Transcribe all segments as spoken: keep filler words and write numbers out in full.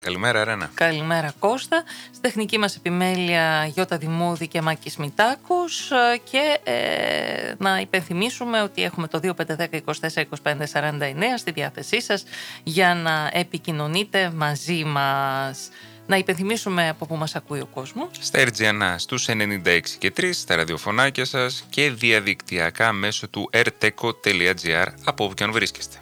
Καλημέρα, Ρένα. Καλημέρα, Κώστα. Στη τεχνική μας επιμέλεια Γιώτα Δημούδη και Μάκης Μητάκους, και ε, να υπενθυμίσουμε ότι έχουμε το δύο πέντε ένα μηδέν δύο τέσσερα δύο πέντε σαράντα εννέα στη διάθεσή σας για να επικοινωνείτε μαζί μας. Να υπενθυμίσουμε από πού μας ακούει ο κόσμος. Στα Ερτζιανά στους ενενήντα έξι και τρία, στα ραδιοφωνάκια σας και διαδικτυακά μέσω του ερτέκο τελεία τζι άρ από όπου και αν βρίσκεστε.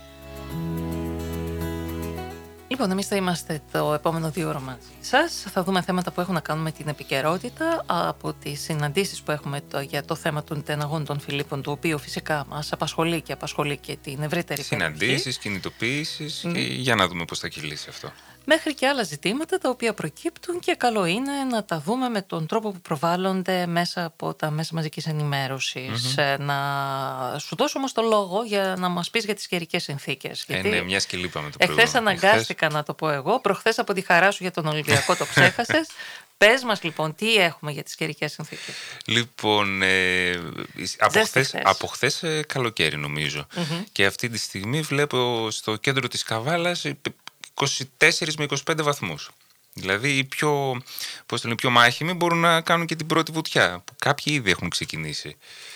Λοιπόν, εμείς θα είμαστε το επόμενο δύο ώρο μαζί σας. Θα δούμε θέματα που έχουν να κάνουν με την επικαιρότητα από τις συναντήσεις που έχουμε το, για το θέμα των τεναγών των Φιλίππων, το οποίο φυσικά μας απασχολεί και απασχολεί και την ευρύτερη περιοχή. Συναντήσεις, κινητοποίησεις mm. και για να δούμε πώς θα κυλήσει αυτό. Μέχρι και άλλα ζητήματα τα οποία προκύπτουν και καλό είναι να τα δούμε με τον τρόπο που προβάλλονται μέσα από τα μέσα μαζικής ενημέρωσης. Mm-hmm. Να σου δώσω όμως το λόγο για να μας πεις για τις καιρικές συνθήκες. Ε, ναι, μιας και λείπαμε το προηγούμενο. Εχθές αναγκάστηκα εχθές... να το πω εγώ, προχθές από τη χαρά σου για τον Ολυμπιακό το ξέχασες. Πες μας λοιπόν τι έχουμε για τις καιρικές συνθήκες. Λοιπόν, ε, από, χθες, από χθες ε, καλοκαίρι νομίζω. Mm-hmm. Και αυτή τη στιγμή βλέπω στο κέντρο της Καβάλας είκοσι τέσσερα με είκοσι πέντε βαθμούς. Δηλαδή οι πιο, πώς το λένε, πιο μάχημοι μπορούν να κάνουν και την πρώτη βουτιά, που κάποιοι ήδη έχουν ξεκινήσει.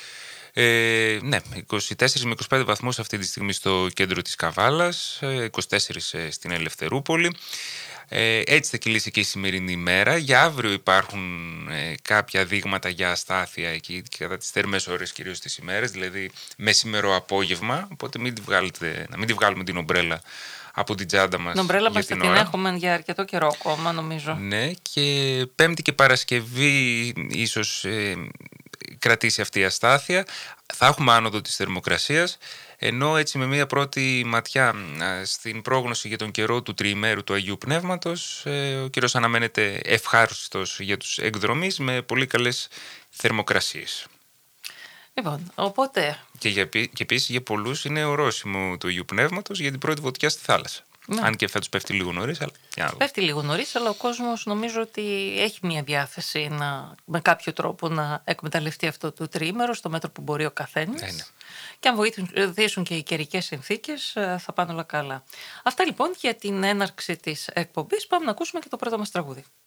Ε, ναι, είκοσι τέσσερα με είκοσι πέντε βαθμούς αυτή τη στιγμή στο κέντρο της Καβάλας, είκοσι τέσσερα στην Ελευθερούπολη. Ε, έτσι θα κυλήσει και η σημερινή ημέρα. Για αύριο υπάρχουν ε, κάποια δείγματα για αστάθεια εκεί και κατά τις θερμές ώρες κυρίως τις ημέρες, δηλαδή μεσημερό απόγευμα, οπότε μην τη βγάλετε, να μην τη βγάλουμε την ομπρέλα από την τσάντα μας. Την ομπρέλα μας θα την έχουμε για αρκετό καιρό ακόμα, νομίζω. Ναι, και Πέμπτη και Παρασκευή ίσως ε, κρατήσει αυτή η αστάθεια. Θα έχουμε άνοδο της θερμοκρασίας, ενώ έτσι με μια πρώτη ματιά στην πρόγνωση για τον καιρό του τριημέρου του Αγίου Πνεύματος, ε, ο καιρός αναμένεται ευχάριστος για τους εκδρομείς με πολύ καλές θερμοκρασίες. Λοιπόν, οπότε... Και, για, και επίσης για πολλούς είναι ορόσημο του Αγίου Πνεύματος για την πρώτη βουτιά στη θάλασσα. Ναι. Αν και φέτος πέφτει λίγο νωρίς, αλλά... Πέφτει λίγο νωρίς, αλλά ο κόσμος νομίζω ότι έχει μια διάθεση να, με κάποιο τρόπο να εκμεταλλευτεί αυτό το τριήμερο στο μέτρο που μπορεί ο καθένας. Ναι, ναι. Και αν βοηθήσουν και οι καιρικές συνθήκες, θα πάνε όλα καλά. Αυτά λοιπόν για την έναρξη της εκπομπής. Πάμε να ακούσουμε και το πρώτο μας τραγούδι.